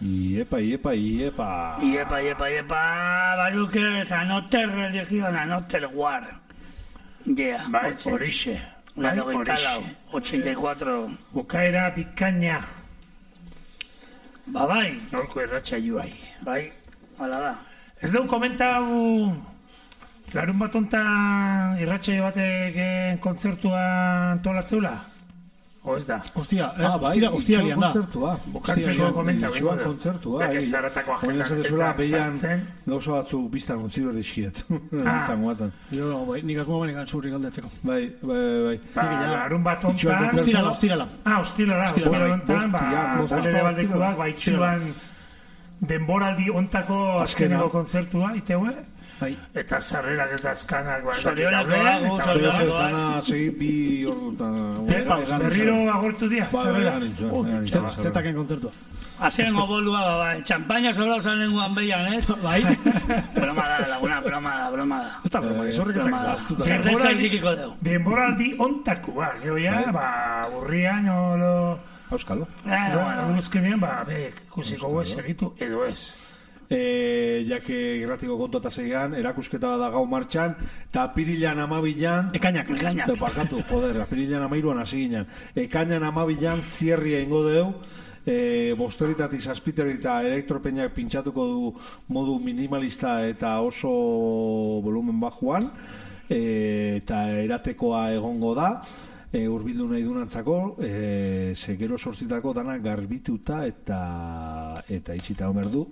Iepa. Baruque, anote religión, anote el guar. Yeah. Horixe. La 84. Bukaera bikaina. Bai. Nolko erratxa joai. Bai, hala da. Ez dugu komentau larun bat ontan irratxe batek kontzertua antolatzeula? O ez da? Hostia, lian da. Bukatzeko komentau. Itxuan kontzertua. Eke zaratako agenda ez da sartzen. Gauza batzuk biztan utzi berdizkiet. Guatzen. Nik asmo banekan zurri galdetzeko. Bai. Larun bat ontan... Ostirala. Ostirala ontan, talde baldekuak, itxuan denboraldi ontako azkeneko kontzertua, iteue? Bai. Eta sarrerak ez da azkanak. Zorionakoago. Dana segi bi ordutan. Berriro agortu dia, sarrera. Zetaken kontzertua. Azen obolua, bai. Txampaina sobrau zan lenguan behian, ez? Bai. Broma da, laguna, broma da. Ez da broma, zorriketak zaztuta. Zerdeza indikiko deu. Denboraldi ontako, gero burrian, Auskalo. Duzkenean, ikusiko guez egitu edo ez. Jake irratiko kontu eta segian, erakusketa da gau martxan, eta apirilan 12an... Ekainak. Bakatu, apirilan 13an hasi ginen. Ekainan 12an zierria ingo deu, bosteritatik, zazpiterik eta elektropeñak pintxatuko du modu minimalista eta oso volumen bajuan, eta eratekoa egongo da, urbildu nahi dunantzako, gero sortzitako dana garbituta eta itxita omerdu.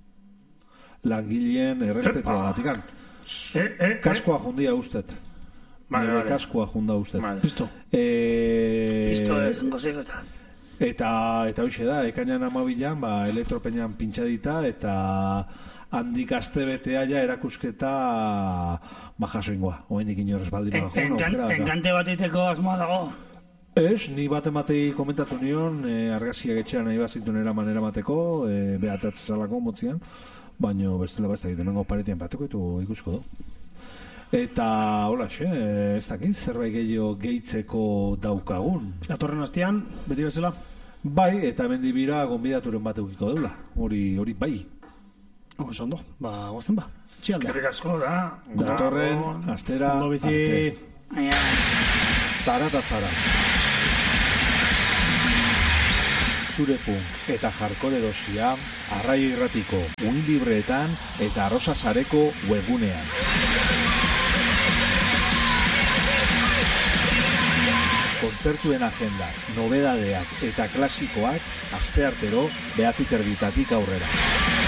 Langileen errespetua gatikan. Kaskoa jundia ustet. Kaskoa junda ustet. Listo. Listo ez, goziko ez da. Eta hoxe da, ekainan 12an, elektropeñan pintxadita, eta handik aste betea ja erakusketa jasoingoa. Oendik inorrez baldin bajun. Enkante bat iteko asmoa dago. Ez, ni bat ematei komentatu nion, argazkiak etxean nahi bazitun eramateko, behatatze zalako motzian, baina bestela ba ez dakit, hemengo paretian bateko ikusko du. Eta, hola, ez dakit, zerbait gehitzeko daukagun. Datorren astean, beti bezala? Bai, eta mendibira gonbidaturen bat eukiko deula, hori bai. Oso ondo, gozen ba. Eskerrik asko da. Datorren, astera, ondo bizi. Zara eta zara. Zure punk eta jarkore dosia Arrai Irratiko unilibreetan eta Arrosa Sareko webgunean. Kontzertuen agenda, nobedadeak eta klasikoak asteartero 9:30 aurrera.